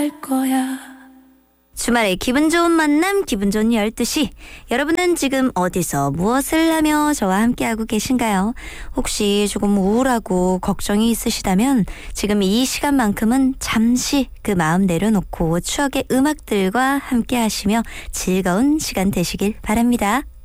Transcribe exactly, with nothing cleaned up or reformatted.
할 거야. 주말에 기분 좋은 만남, 기분 좋은 열두 시. 여러분은 지금 어디서 무엇을 하며 저와 함께하고 계신가요? 혹시 조금 우울하고 걱정이 있으시다면 지금 이 시간만큼은 잠시 그 마음 내려놓고 추억의 음악들과 함께하시며 즐거운 시간 되시길 바랍니다.